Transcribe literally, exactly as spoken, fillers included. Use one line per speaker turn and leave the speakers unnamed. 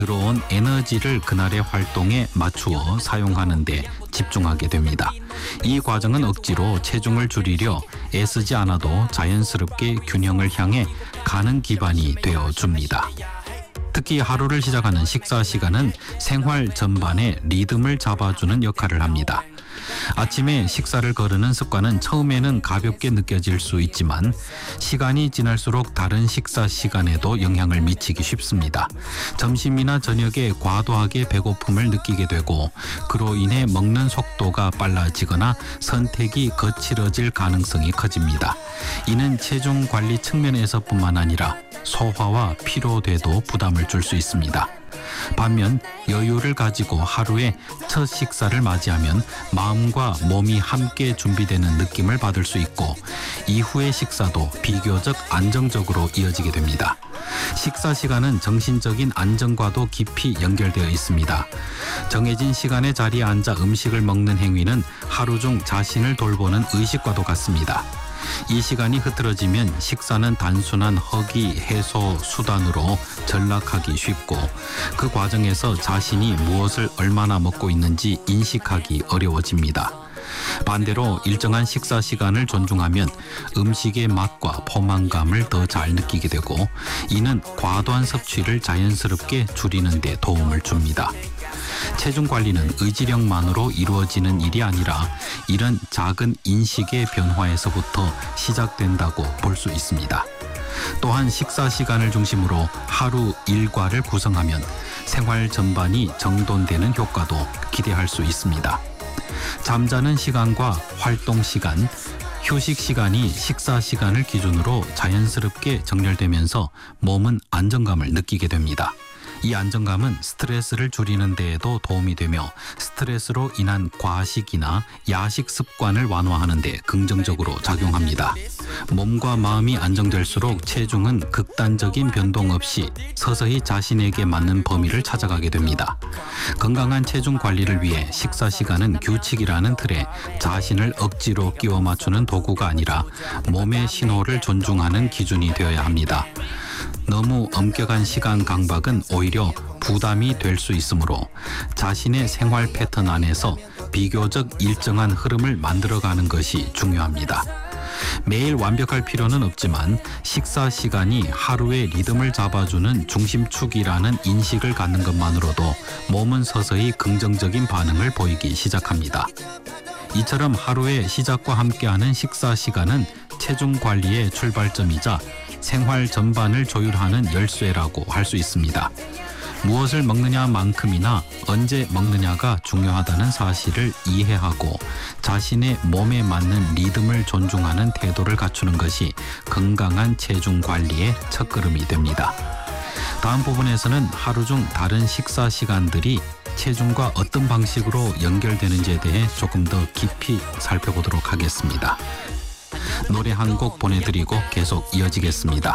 들어온 에너지를 그날의 활동에 맞추어 사용하는 데 집중하게 됩니다. 이 과정은 억지로 체중을 줄이려 애쓰지 않아도 자연스럽게 균형을 향해 가는 기반이 되어줍니다. 특히 하루를 시작하는 식사 시간은 생활 전반에 리듬을 잡아주는 역할을 합니다. 아침에 식사를 거르는 습관은 처음에는 가볍게 느껴질 수 있지만 시간이 지날수록 다른 식사 시간에도 영향을 미치기 쉽습니다. 점심이나 저녁에 과도하게 배고픔을 느끼게 되고 그로 인해 먹는 속도가 빨라지거나 선택이 거칠어질 가능성이 커집니다. 이는 체중 관리 측면에서뿐만 아니라 소화와 피로에도 부담을 줄 수 있습니다. 반면 여유를 가지고 하루의 첫 식사를 맞이하면 마음과 몸이 함께 준비되는 느낌을 받을 수 있고 이후의 식사도 비교적 안정적으로 이어지게 됩니다. 식사 시간은 정신적인 안정과도 깊이 연결되어 있습니다. 정해진 시간에 자리에 앉아 음식을 먹는 행위는 하루 중 자신을 돌보는 의식과도 같습니다. 이 시간이 흐트러지면 식사는 단순한 허기 해소 수단으로 전락하기 쉽고 그 과정에서 자신이 무엇을 얼마나 먹고 있는지 인식하기 어려워집니다. 반대로 일정한 식사 시간을 존중하면 음식의 맛과 포만감을 더 잘 느끼게 되고 이는 과도한 섭취를 자연스럽게 줄이는 데 도움을 줍니다. 체중 관리는 의지력만으로 이루어지는 일이 아니라 이런 작은 인식의 변화에서부터 시작된다고 볼 수 있습니다. 또한 식사 시간을 중심으로 하루 일과를 구성하면 생활 전반이 정돈되는 효과도 기대할 수 있습니다. 잠자는 시간과 활동 시간, 휴식 시간이 식사 시간을 기준으로 자연스럽게 정렬되면서 몸은 안정감을 느끼게 됩니다. 이 안정감은 스트레스를 줄이는 데에도 도움이 되며 스트레스로 인한 과식이나 야식 습관을 완화하는 데 긍정적으로 작용합니다. 몸과 마음이 안정될수록 체중은 극단적인 변동 없이 서서히 자신에게 맞는 범위를 찾아가게 됩니다. 건강한 체중 관리를 위해 식사 시간은 규칙이라는 틀에 자신을 억지로 끼워 맞추는 도구가 아니라 몸의 신호를 존중하는 기준이 되어야 합니다. 너무 엄격한 시간 강박은 오히려 부담이 될 수 있으므로 자신의 생활 패턴 안에서 비교적 일정한 흐름을 만들어가는 것이 중요합니다. 매일 완벽할 필요는 없지만 식사 시간이 하루의 리듬을 잡아주는 중심축이라는 인식을 갖는 것만으로도 몸은 서서히 긍정적인 반응을 보이기 시작합니다. 이처럼 하루의 시작과 함께하는 식사 시간은 체중 관리의 출발점이자 생활 전반을 조율하는 열쇠라고 할 수 있습니다. 무엇을 먹느냐만큼이나 언제 먹느냐가 중요하다는 사실을 이해하고 자신의 몸에 맞는 리듬을 존중하는 태도를 갖추는 것이 건강한 체중 관리의 첫걸음이 됩니다. 다음 부분에서는 하루 중 다른 식사 시간들이 체중과 어떤 방식으로 연결되는지에 대해 조금 더 깊이 살펴보도록 하겠습니다. 노래 한 곡 보내드리고 계속 이어지겠습니다.